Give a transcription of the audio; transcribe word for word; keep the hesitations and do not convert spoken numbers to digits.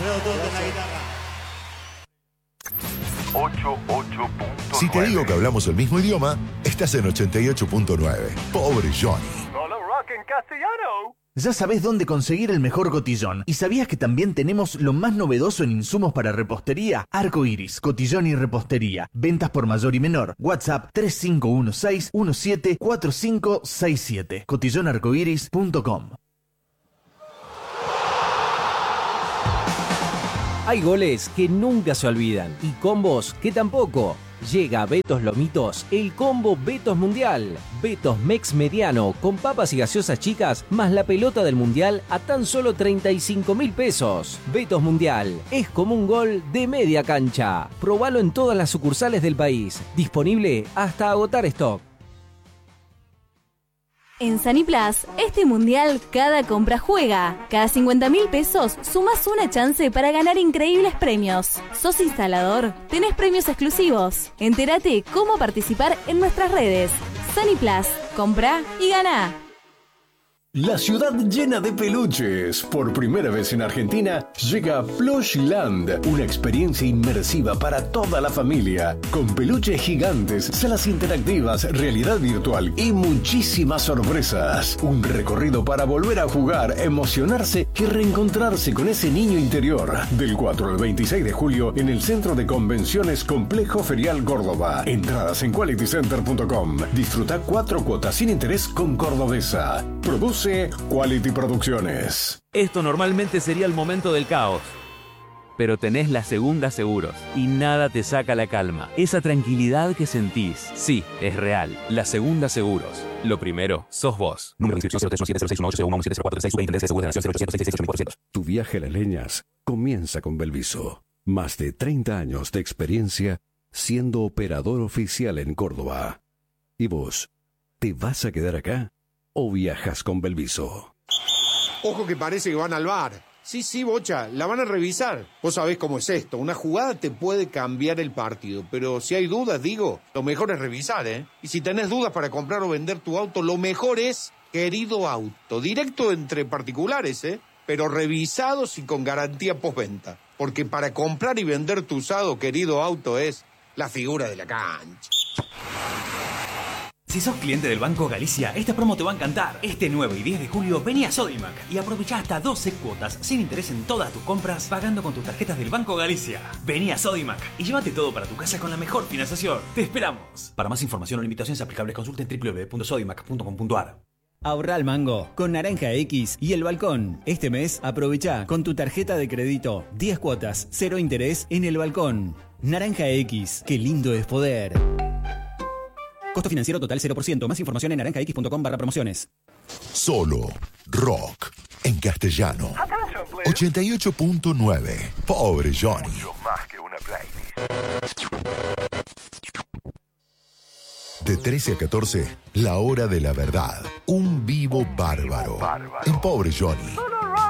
Alfredo Toto en la guitarra. ochenta y ocho punto nueve. Si te digo que hablamos el mismo idioma, estás en ochenta y ocho punto nueve. Pobre Johnny. Solo rock en castellano. Ya sabés dónde conseguir el mejor cotillón. ¿Y sabías que también tenemos lo más novedoso en insumos para repostería? Arco Iris, cotillón y repostería. Ventas por mayor y menor. WhatsApp tres cinco uno seis uno siete cuatro cinco seis siete. cotillón arcoiris punto com. Hay goles que nunca se olvidan y combos que tampoco. Llega a Betos Lomitos el combo Betos Mundial. Betos Mex Mediano con papas y gaseosas chicas más la pelota del Mundial a tan solo treinta y cinco mil pesos. Betos Mundial es como un gol de media cancha. Probalo en todas las sucursales del país. Disponible hasta agotar stock. En Saniplas, este mundial cada compra juega. Cada cincuenta mil pesos sumas una chance para ganar increíbles premios. ¿Sos instalador? Tenés premios exclusivos. Entérate cómo participar en nuestras redes. Saniplas, compra y gana. La ciudad llena de peluches. Por primera vez en Argentina llega Plushland, una experiencia inmersiva para toda la familia, con peluches gigantes, salas interactivas, realidad virtual y muchísimas sorpresas. Un recorrido para volver a jugar, emocionarse y reencontrarse con ese niño interior. Del cuatro al veintiséis de julio en el Centro de Convenciones Complejo Ferial Córdoba. Entradas en quality center punto com. Disfruta cuatro cuotas sin interés con Cordobesa. Produce Quality Producciones. Esto normalmente sería el momento del caos, pero tenés la Segunda Seguros y nada te saca la calma. Esa tranquilidad que sentís, sí, es real. La Segunda Seguros. Lo primero, sos vos. Número de inscripción cero tres uno siete cero seis uno ocho cero uno uno siete cero cuatro tres seis. Superintendencia de Seguros de Nación cero ochocientos sesenta y seis ocho mil cuatrocientos. Tu viaje a las leñas comienza con Belviso. Más de treinta años de experiencia siendo operador oficial en Córdoba. ¿Y vos? ¿Te vas a quedar acá o viajas con Belviso? Ojo que parece que van al bar. Sí, sí, Bocha, la van a revisar. Vos sabés cómo es esto. Una jugada te puede cambiar el partido, pero si hay dudas, digo, lo mejor es revisar, ¿eh? Y si tenés dudas para comprar o vender tu auto, lo mejor es Querido Auto. Directo entre particulares, ¿eh? Pero revisados y con garantía postventa. Porque para comprar y vender tu usado, Querido Auto es la figura de la cancha. Si sos cliente del Banco Galicia, esta promo te va a encantar. Este nueve y diez de julio vení a Sodimac y aprovechá hasta doce cuotas sin interés en todas tus compras pagando con tus tarjetas del Banco Galicia. Vení a Sodimac y llévate todo para tu casa con la mejor financiación. ¡Te esperamos! Para más información o limitaciones aplicables consulten doble u doble u doble u punto sodimac punto com punto a r. Ahorra al mango con Naranja X y El Balcón. Este mes aprovecha con tu tarjeta de crédito diez cuotas, cero interés en El Balcón. Naranja X, qué lindo es poder. Costo financiero total cero por ciento. Más información en naranja x punto com barra promociones. Solo rock en castellano. ochenta y ocho punto nueve. Pobre Johnny. Mucho más que una playlist. De trece a catorce, la hora de la verdad. Un vivo bárbaro. En Pobre Johnny.